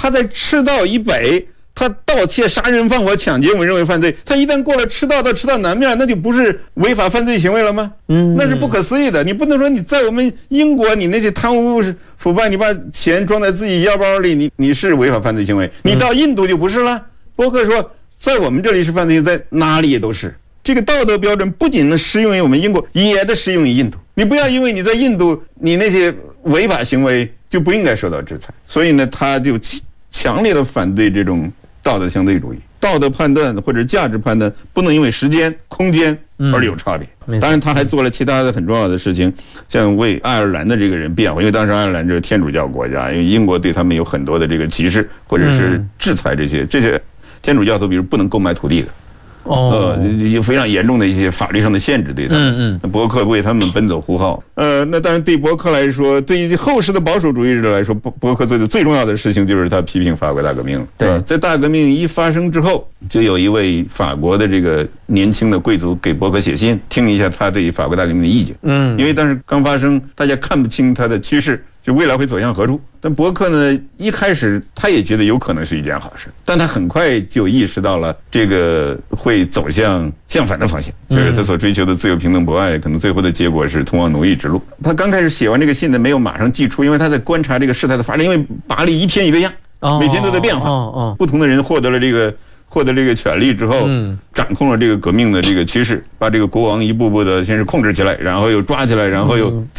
他在赤道以北，他盗窃、杀人、放火、抢劫，我们认为犯罪。他一旦过了赤道到赤道南面，那就不是违法犯罪行为了吗？那是不可思议的。你不能说你在我们英国，你那些贪污腐败，你把钱装在自己腰包里，你是违法犯罪行为。你到印度就不是了。伯克说，在我们这里是犯罪，在哪里也都是。这个道德标准不仅能适用于我们英国，也得适用于印度。你不要因为你在印度，你那些违法行为就不应该受到制裁。所以呢，他就强烈的反对这种道德相对主义。道德判断或者价值判断不能因为时间、空间而有差别。当然，他还做了其他的很重要的事情，像为爱尔兰的这个人辩护，因为当时爱尔兰这是天主教国家，因为英国对他们有很多的这个歧视或者是制裁，这些天主教徒，比如不能购买土地的。有非常严重的一些法律上的限制对他们。伯克为他们奔走呼号。那当然对伯克来说，对于后世的保守主义者来说，伯克做的最重要的事情就是他批评法国大革命。对，在大革命一发生之后，就有一位法国的这个年轻的贵族给伯克写信，听一下他对法国大革命的意见。因为当时刚发生，大家看不清他的趋势，就未来会走向何处。但伯克呢，一开始他也觉得有可能是一件好事，但他很快就意识到了这个会走向相反的方向，就是他所追求的自由、平等、博爱，可能最后的结果是通往奴役之路。他刚开始写完这个信呢，没有马上寄出，因为他在观察这个事态的发展，因为巴黎一天一个样，每天都在变化，不同的人获得了这个权利之后，掌控了这个革命的这个趋势，把这个国王一步步的先是控制起来，然后又抓起来，然后又